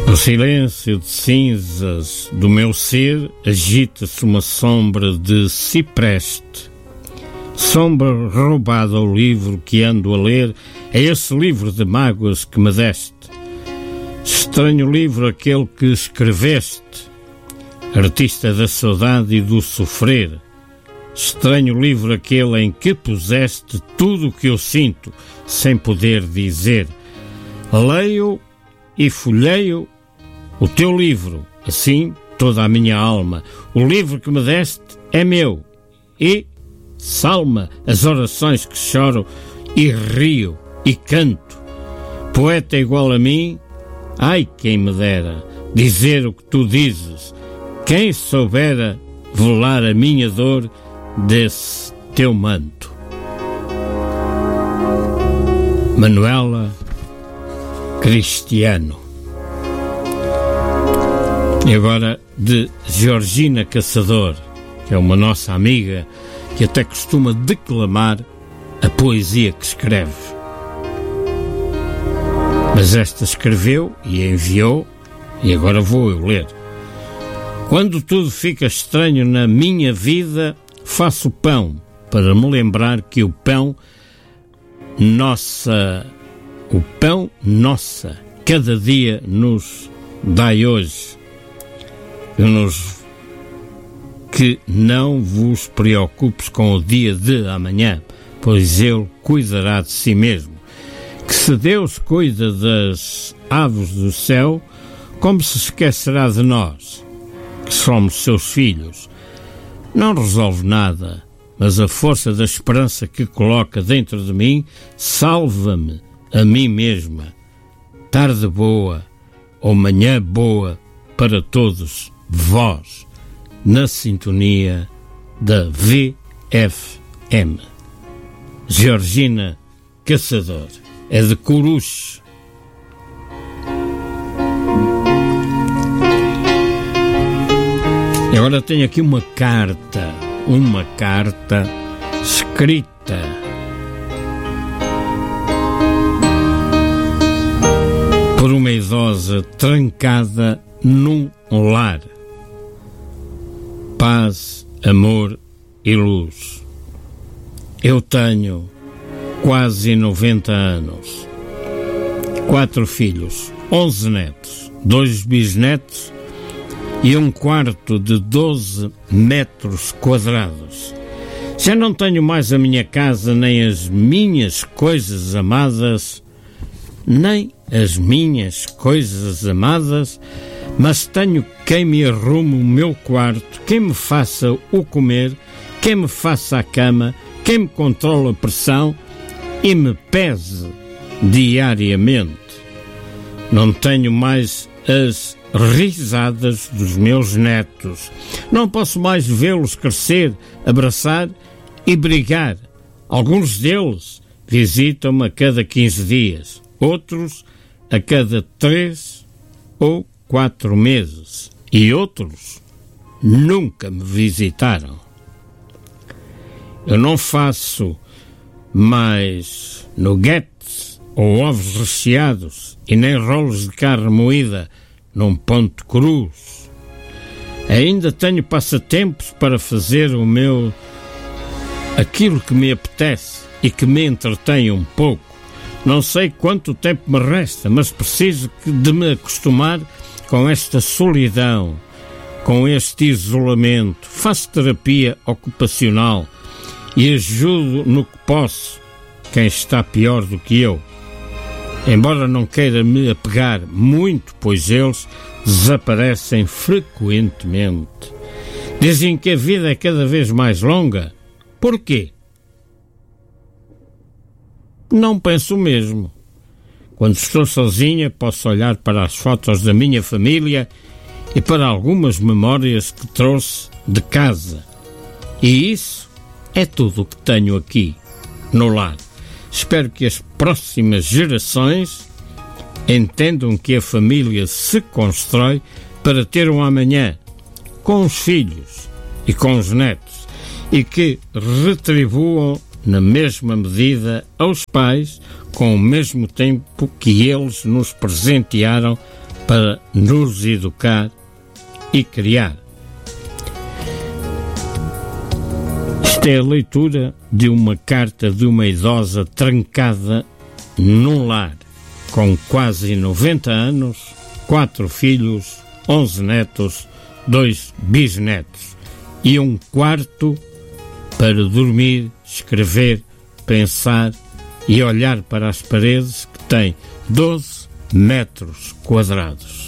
No silêncio de cinzas do meu ser agita-se uma sombra de cipreste. Sombra roubada ao livro que ando a ler, é esse livro de mágoas que me deste. Estranho livro aquele que escreveste, artista da saudade e do sofrer. Estranho livro aquele em que puseste tudo o que eu sinto, sem poder dizer. Leio e folheio o teu livro, assim toda a minha alma. O livro que me deste é meu e salma as orações que choro e rio e canto. Poeta igual a mim, ai quem me dera dizer o que tu dizes. Quem soubera velar a minha dor desse teu manto. Manuela Cristiano. E agora de Georgina Caçador, que é uma nossa amiga que até costuma declamar a poesia que escreve. Mas esta escreveu e enviou, e agora vou eu ler. Quando tudo fica estranho na minha vida, faço pão para me lembrar que o pão nossa, cada dia nos dai hoje. Que não vos preocupes com o dia de amanhã, pois ele cuidará de si mesmo. Que se Deus cuida das aves do céu, como se esquecerá de nós, que somos seus filhos? Não resolve nada, mas a força da esperança que coloca dentro de mim salva-me a mim mesma. Tarde boa ou manhã boa para todos vós, na sintonia da VFM. Georgina Caçador, é de Coruche. E agora tenho aqui uma carta escrita por uma idosa trancada num lar. Paz, amor e luz. Eu tenho quase 90 anos, 4 filhos, 11 netos, 2 bisnetos e um quarto de 12 metros quadrados. Já não tenho mais a minha casa, nem as minhas coisas amadas, mas tenho quem me arrume o meu quarto, quem me faça o comer, quem me faça a cama, quem me controla a pressão e me pese diariamente. Não tenho mais as risadas dos meus netos. Não posso mais vê-los crescer, abraçar e brigar. Alguns deles visitam-me a cada 15 dias, outros a cada 3 ou 4 meses, e outros nunca me visitaram. Eu não faço mais nuggets ou ovos recheados e nem rolos de carne moída num ponto cruz. Ainda tenho passatempos para fazer aquilo que me apetece e que me entretém um pouco. Não sei quanto tempo me resta, mas preciso de me acostumar com esta solidão, com este isolamento. Faço terapia ocupacional e ajudo no que posso quem está pior do que eu. Embora não queira me apegar muito, pois eles desaparecem frequentemente. Dizem que a vida é cada vez mais longa. Porquê? Não penso o mesmo. Quando estou sozinha, posso olhar para as fotos da minha família e para algumas memórias que trouxe de casa. E isso é tudo o que tenho aqui, no lar. Espero que as próximas gerações entendam que a família se constrói para ter um amanhã com os filhos e com os netos e que retribuam na mesma medida aos pais com o mesmo tempo que eles nos presentearam para nos educar e criar. Esta é a leitura de uma carta de uma idosa trancada num lar, com quase 90 anos, 4 filhos, 11 netos, 2 bisnetos e um quarto para dormir, escrever, pensar e olhar para as paredes, que tem 12 metros quadrados.